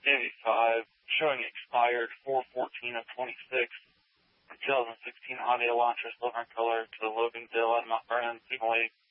85, showing expired 4/14 of 26, 2016 Hyundai Elantra silver in color to the Logan Dale at Mount Vernon, Signal 8.